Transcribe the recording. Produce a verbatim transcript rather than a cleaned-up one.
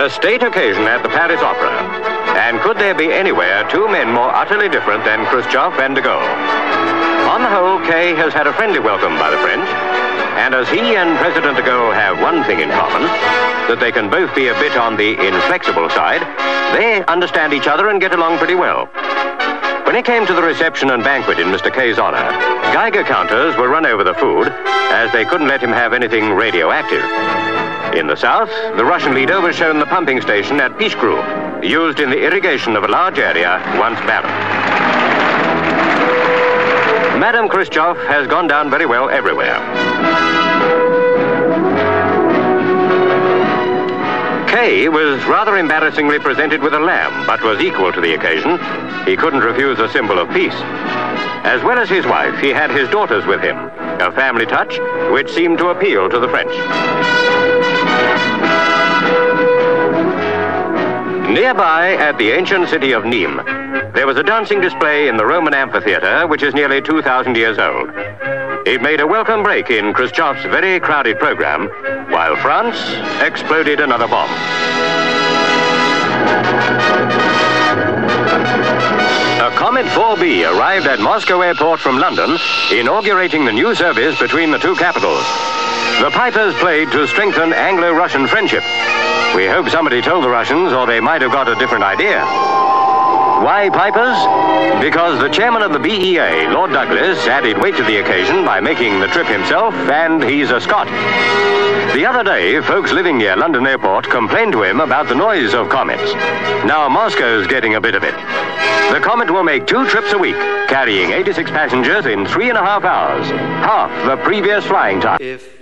A state occasion at the Paris Opera. And could there be anywhere two men more utterly different than Khrushchev and de Gaulle? On the whole, Kay has had a friendly welcome by the French. And as he and President de Gaulle have one thing in common, that they can both be a bit on the inflexible side, they understand each other and get along pretty well. When it came to the reception and banquet in Mister Kay's honor, Geiger counters were run over the food, as they couldn't let him have anything radioactive. In the south, the Russian leader was shown the pumping station at Pishkru, used in the irrigation of a large area once barren. Madame Khrushchev has gone down very well everywhere. Kay was rather embarrassingly presented with a lamb, but was equal to the occasion. He couldn't refuse a symbol of peace. As well as his wife, he had his daughters with him, a family touch which seemed to appeal to the French. Nearby, at the ancient city of Nîmes, there was a dancing display in the Roman amphitheater, which is nearly two thousand years old. It made a welcome break in Khrushchev's very crowded program, while France exploded another bomb. A Comet four B arrived at Moscow Airport from London, inaugurating the new service between the two capitals. The pipers played to strengthen Anglo-Russian friendship. We hope somebody told the Russians, or they might have got a different idea. Why pipers? Because the chairman of the B E A, Lord Douglas, added weight to the occasion by making the trip himself, and he's a Scot. The other day, folks living near London Airport complained to him about the noise of comets. Now Moscow's getting a bit of it. The Comet will make two trips a week, carrying eighty-six passengers in three and a half hours, half the previous flying time. If